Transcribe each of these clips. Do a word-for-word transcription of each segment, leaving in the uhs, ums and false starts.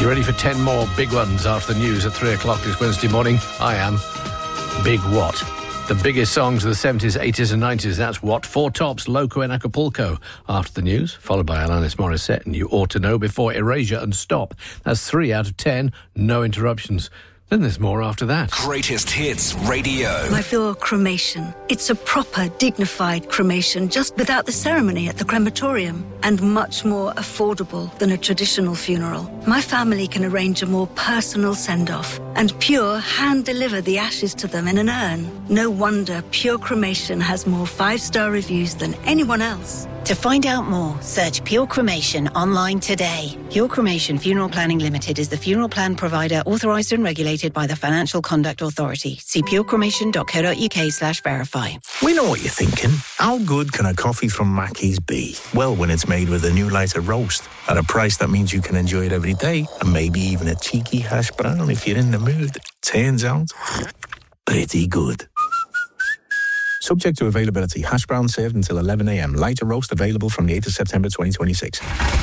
You ready for ten more big ones after the news at three o'clock this Wednesday morning? I am. Big what? The biggest songs of the seventies, eighties and nineties, that's what? Four tops, Loco and Acapulco after the news, followed by Alanis Morissette and You Ought to Know before Erasure and Stop. That's three out of ten, no interruptions. Then there's more after that. Greatest Hits Radio. I feel cremation. It's a proper, dignified cremation, just without the ceremony at the crematorium, and much more affordable than a traditional funeral. My family can arrange a more personal send-off, and Pure hand-deliver the ashes to them in an urn. No wonder Pure Cremation has more five-star reviews than anyone else. To find out more, search Pure Cremation online today. Pure Cremation Funeral Planning Limited is the funeral plan provider authorised and regulated by the Financial Conduct Authority. See purecremation.co.uk slash verify. We know what you're thinking. How good can a coffee from Mackey's be? Well, when it's made with a new lighter roast at a price that means you can enjoy it every day, and maybe even a cheeky hash brown if you're in the mood. Turns out, pretty good. Subject to availability. Hash brown served until eleven a.m. Lighter roast available from the eighth of September twenty twenty-six.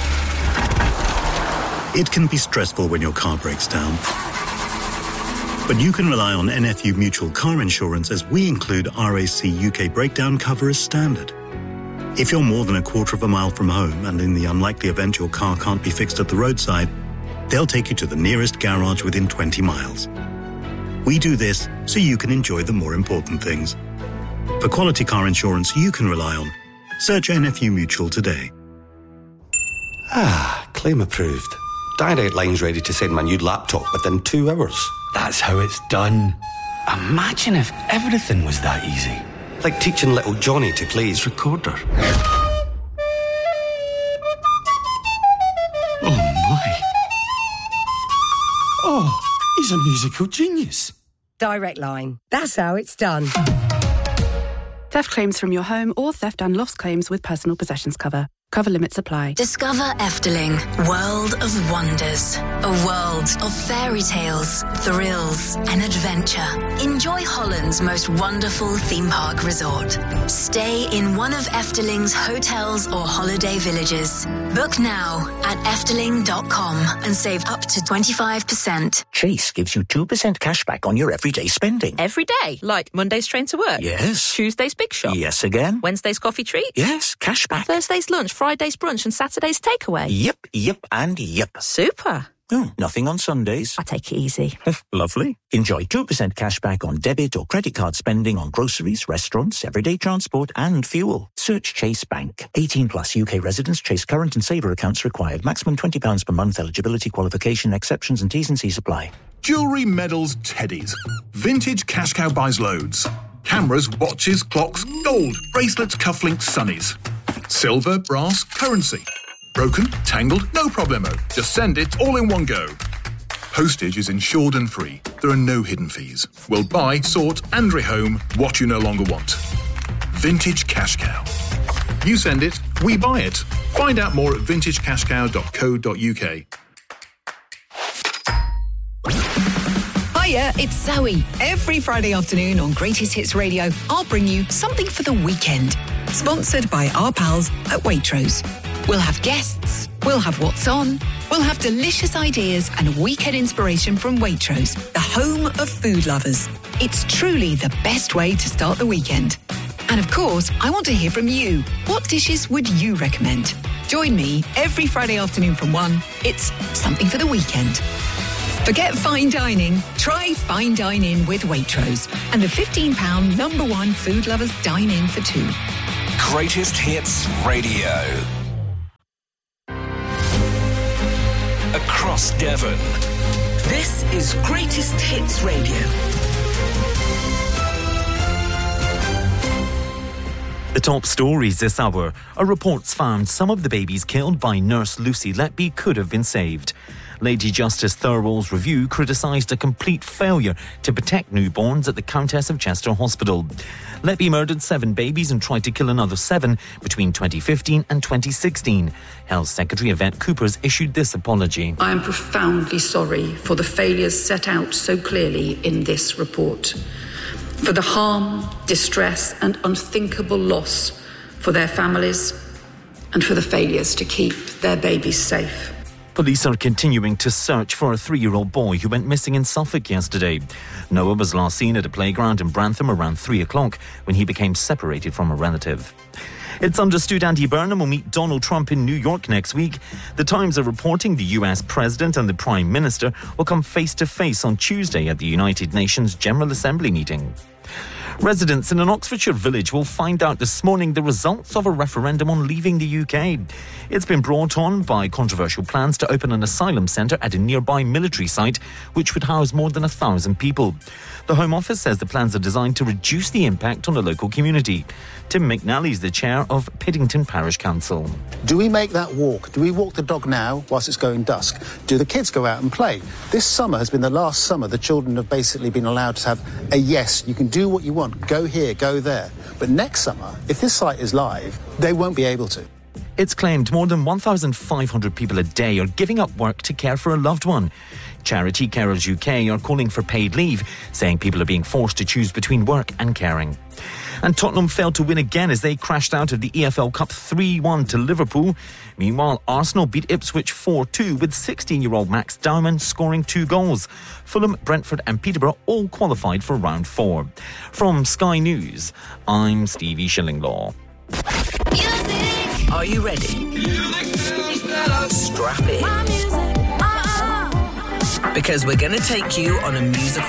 It can be stressful when your car breaks down. But you can rely on N F U Mutual Car Insurance, as we include R A C U K breakdown cover as standard. If you're more than a quarter of a mile from home, and in the unlikely event your car can't be fixed at the roadside, they'll take you to the nearest garage within twenty miles. We do this so you can enjoy the more important things. For quality car insurance you can rely on, search N F U Mutual today. Ah, claim approved. Direct Line's ready to send my new laptop within two hours. That's how it's done. Imagine if everything was that easy. Like teaching little Johnny to play his recorder. Oh my. Oh, he's a musical genius. Direct Line. That's how it's done. Theft claims from your home or theft and loss claims with personal possessions cover. Cover limits apply. Discover Efteling, World of Wonders. A world of fairy tales, thrills and adventure. Enjoy Holland's most wonderful theme park resort. Stay in one of Efteling's hotels or holiday villages. Book now at efteling dot com and save up to twenty-five percent. Chase gives you two percent cash back on your everyday spending. Every day? Like Monday's train to work? Yes. Tuesday's big shop? Yes again. Wednesday's coffee treat? Yes, cash back. Thursday's lunch, Friday's brunch and Saturday's takeaway? Yep, yep and yep. Super. Oh, nothing on Sundays. I take it easy. Lovely. Enjoy two percent cash back on debit or credit card spending on groceries, restaurants, everyday transport and fuel. Search Chase Bank. eighteen plus U K residents. Chase current and saver accounts required. Maximum twenty pounds per month. Eligibility qualification, exceptions and T's and C's apply. Jewellery, medals, teddies. Vintage Cash Cow buys loads. Cameras, watches, clocks, gold, bracelets, cufflinks, sunnies. Silver, brass, currency. Broken, tangled, no problemo. Just send it all in one go. Postage is insured and free. There are no hidden fees. We'll buy, sort and rehome what you no longer want. Vintage Cash Cow. You send it, we buy it. Find out more at vintage cash cow dot co dot uk. Hiya, it's Zoe. Every Friday afternoon on Greatest Hits Radio, I'll bring you something for the weekend. Sponsored by our pals at Waitrose. We'll have guests, we'll have what's on, we'll have delicious ideas and weekend inspiration from Waitrose, the home of food lovers. It's truly the best way to start the weekend. And of course, I want to hear from you. What dishes would you recommend? Join me every Friday afternoon from one. It's something for the weekend. Forget fine dining. Try Fine Dine In with Waitrose and the fifteen pounds number one food lovers dine in for two. Greatest Hits Radio. Across Devon. This is Greatest Hits Radio. The top stories this hour are reports found some of the babies killed by nurse Lucy Letby could have been saved. Lady Justice Thirlwall's review criticised a complete failure to protect newborns at the Countess of Chester Hospital. Letby murdered seven babies and tried to kill another seven between twenty fifteen and twenty sixteen. Health Secretary Yvette Coopers issued this apology. I am profoundly sorry for the failures set out so clearly in this report, for the harm, distress and unthinkable loss for their families, and for the failures to keep their babies safe. Police are continuing to search for a three-year-old boy who went missing in Suffolk yesterday. Noah was last seen at a playground in Brantham around three o'clock when he became separated from a relative. It's understood Andy Burnham will meet Donald Trump in New York next week. The Times are reporting the U S President and the Prime Minister will come face-to-face on Tuesday at the United Nations General Assembly meeting. Residents in an Oxfordshire village will find out this morning the results of a referendum on leaving the U K. It's been brought on by controversial plans to open an asylum centre at a nearby military site, which would house more than a thousand people. The Home Office says the plans are designed to reduce the impact on the local community. Tim McNally is the chair of Piddington Parish Council. Do we make that walk? Do we walk the dog now whilst it's going dusk? Do the kids go out and play? This summer has been the last summer the children have basically been allowed to have a yes, you can do what you want, go here, go there. But next summer, if this site is live, they won't be able to. It's claimed more than one thousand five hundred people a day are giving up work to care for a loved one. Charity Carers U K are calling for paid leave, saying people are being forced to choose between work and caring. And Tottenham failed to win again as they crashed out of the E F L Cup three one to Liverpool. Meanwhile, Arsenal beat Ipswich four two with sixteen-year-old Max Dowman scoring two goals. Fulham, Brentford and Peterborough all qualified for round four. From Sky News, I'm Stevie Shillinglaw. Are you ready? Strap in. Because we're going to take you on a musical